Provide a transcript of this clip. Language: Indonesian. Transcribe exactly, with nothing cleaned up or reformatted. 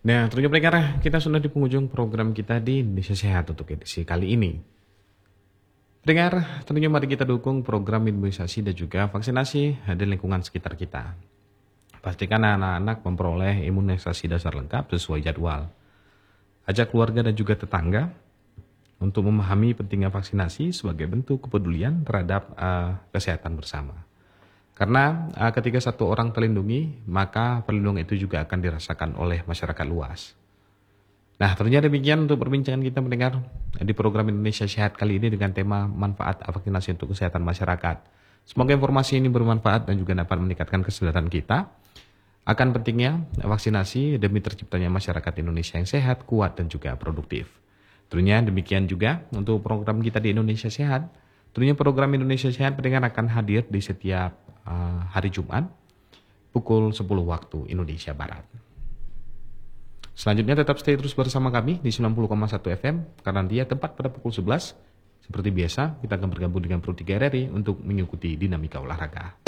Nah, tentunya pendengar, kita sudah di penghujung program kita di Indonesia Sehat untuk edisi kali ini. Pendengar, tentunya mari kita dukung program imunisasi dan juga vaksinasi di lingkungan sekitar kita. Pastikan anak-anak memperoleh imunisasi dasar lengkap sesuai jadwal. Ajak keluarga dan juga tetangga untuk memahami pentingnya vaksinasi sebagai bentuk kepedulian terhadap uh, kesehatan bersama. Karena uh, ketika satu orang terlindungi, maka perlindungan itu juga akan dirasakan oleh masyarakat luas. Nah, tentunya demikian untuk perbincangan kita mendengar di program Indonesia Sehat kali ini dengan tema manfaat vaksinasi untuk kesehatan masyarakat. Semoga informasi ini bermanfaat dan juga dapat meningkatkan kesadaran kita akan pentingnya vaksinasi demi terciptanya masyarakat Indonesia yang sehat, kuat, dan juga produktif. Tentunya demikian juga untuk program kita di Indonesia Sehat. Tentunya program Indonesia Sehat pendengar akan hadir di setiap uh, hari Jumat pukul sepuluh waktu Indonesia Barat. Selanjutnya tetap stay terus bersama kami di sembilan puluh koma satu F M karena dia tempat pada pukul sebelas. Seperti biasa, kita akan bergabung dengan Pro tiga R R I untuk mengikuti dinamika olahraga.